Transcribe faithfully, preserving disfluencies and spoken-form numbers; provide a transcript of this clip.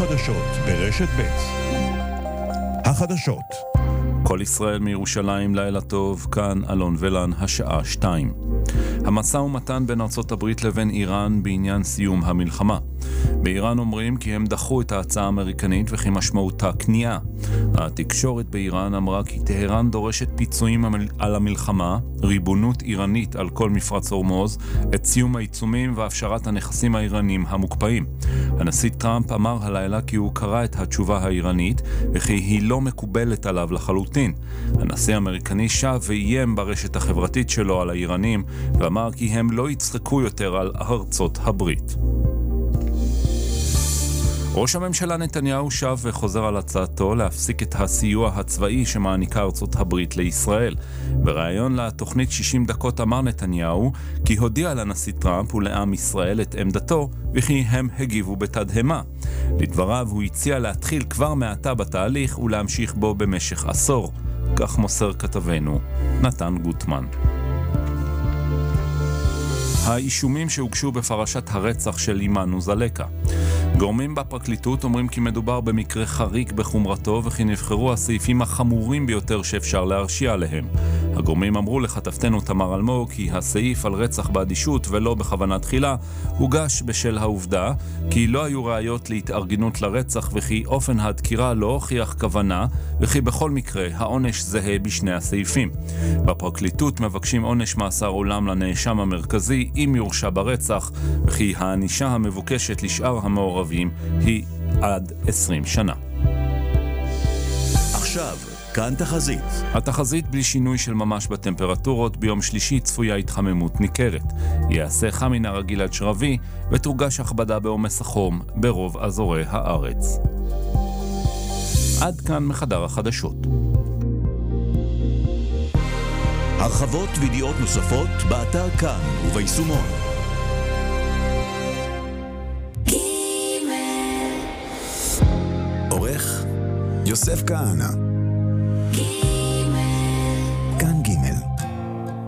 החדשות ברשת ב'. החדשות. כל ישראל מירושלים, לילה טוב, כאן אלון ולן, השעה שתיים. המשא ומתן בין ארצות הברית לבין איראן בעניין סיום המלחמה. באיראן אומרים כי הם דחו את ההצעה האמריקנית וכי משמעותה כניעה. התקשורת באיראן אמרה כי טהרן דורשת פיצויים על המלחמה, ריבונות איראנית על כל מפרץ הורמוז, את סיום העיצומים והפשרת הנכסים האיראנים המוקפאים. הנשיא טראמפ אמר הלילה כי הוא קרא את התשובה האיראנית וכי היא לא מקובלת עליו לחלוטין. הנשיא האמריקני שב ואיים ברשת החברתית שלו על האיראנים ואמר כי הם לא יצחקו יותר על ארצות הברית. ראש הממשלה נתניהו שב וחוזר על הצעתו להפסיק את הסיוע הצבאי שמעניקה ארצות הברית לישראל. בריאיון לתוכנית שישים דקות אמר נתניהו כי הודיע לנשיא טראמפ ולעם ישראל את עמדתו וכי הם הגיבו בתדהמה. לדבריו הוא הציע להתחיל כבר מעתה בתהליך ולהמשיך בו במשך עשור. כך מוסר כתבנו נתן גוטמן. האישומים שהוגשו בפרשת הרצח של אימנו זלקה. גורמים בפרקליטות אומרים כי מדובר במקרה חריג בחומרתו וכי נבחרו הסעיפים החמורים ביותר שאפשר להרשיע עליהם. הגורמים אמרו לכתבתנו תמר אלמוג כי הסעיף על רצח באדישות ולא בכוונה תחילה הוגש בשל העובדה כי לא היו ראיות להתארגנות לרצח וכי אופן הדקירה לא הוכיח כוונה וכי בכל מקרה העונש זהה בשני הסעיפים. בפרקליטות מבקשים עונש מאסר עולם לנאשם המרכזי אם יורשע ברצח וכי הענישה המבוקשת לשאר המעורבים היא עד עשרים שנה. עכשיו כאן תחזית. התחזית בלי שינוי של ממש בטמפרטורות, ביום שלישי צפויה התחממות ניכרת. יעשה חם מן הרגיל עד שרבי ותורגש הכבדה בעומס החום ברוב אזורי הארץ. עד כאן מחדר החדשות. הרחבות וידיעות נוספות באתר כאן וביישומון. עורך יוסף כהנא.